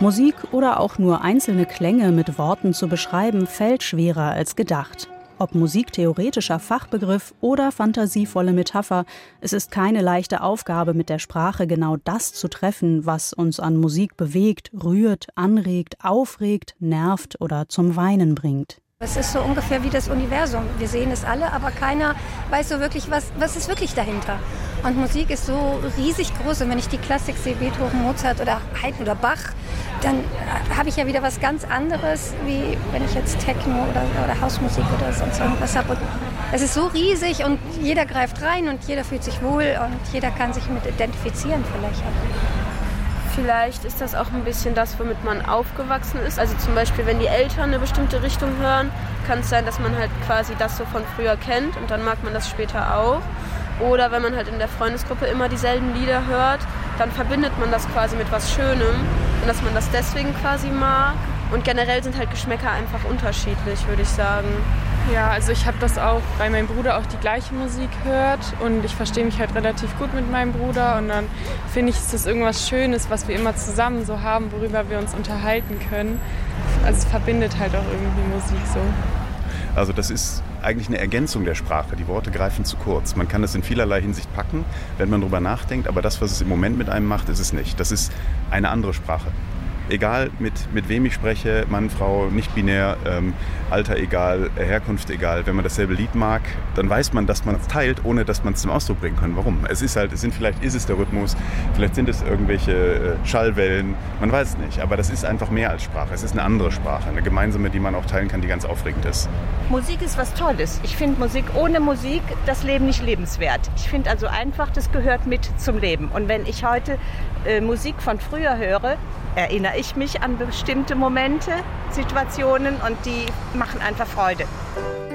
Musik oder auch nur einzelne Klänge mit Worten zu beschreiben, fällt schwerer als gedacht. Ob musiktheoretischer Fachbegriff oder fantasievolle Metapher, es ist keine leichte Aufgabe, mit der Sprache genau das zu treffen, was uns an Musik bewegt, rührt, anregt, aufregt, nervt oder zum Weinen bringt. Es ist so ungefähr wie das Universum. Wir sehen es alle, aber keiner weiß so wirklich, was ist wirklich dahinter. Und Musik ist so riesig groß. Und wenn ich die Klassik sehe, Beethoven, Mozart oder Haydn oder Bach, dann habe ich ja wieder was ganz anderes, wie wenn ich jetzt Techno oder Hausmusik oder sonst irgendwas habe. Und es ist so riesig und jeder greift rein und jeder fühlt sich wohl und jeder kann sich mit identifizieren vielleicht. Vielleicht ist das auch ein bisschen das, womit man aufgewachsen ist. Also zum Beispiel, wenn die Eltern eine bestimmte Richtung hören, kann es sein, dass man halt quasi das so von früher kennt und dann mag man das später auch. Oder wenn man halt in der Freundesgruppe immer dieselben Lieder hört, dann verbindet man das quasi mit was Schönem und dass man das deswegen quasi mag. Und generell sind halt Geschmäcker einfach unterschiedlich, würde ich sagen. Ja, also ich habe das auch, weil mein Bruder auch die gleiche Musik hört und ich verstehe mich halt relativ gut mit meinem Bruder und dann finde ich, ist das irgendwas Schönes, was wir immer zusammen so haben, worüber wir uns unterhalten können. Also es verbindet halt auch irgendwie Musik so. Also das ist eigentlich eine Ergänzung der Sprache. Die Worte greifen zu kurz. Man kann das in vielerlei Hinsicht packen, wenn man drüber nachdenkt, aber das, was es im Moment mit einem macht, ist es nicht. Das ist eine andere Sprache. Egal mit wem ich spreche, Mann, Frau, nicht binär, Alter egal, Herkunft egal. Wenn man dasselbe Lied mag, dann weiß man, dass man es teilt, ohne dass man es zum Ausdruck bringen kann. Warum? Vielleicht ist es der Rhythmus, vielleicht sind es irgendwelche Schallwellen, man weiß es nicht. Aber das ist einfach mehr als Sprache. Es ist eine andere Sprache, eine gemeinsame, die man auch teilen kann, die ganz aufregend ist. Musik ist was Tolles. Ich finde Musik, ohne Musik, das Leben nicht lebenswert. Ich finde also einfach, das gehört mit zum Leben. Und wenn ich heute Musik von früher höre, erinnere ich mich an bestimmte Momente, Situationen und die machen einfach Freude.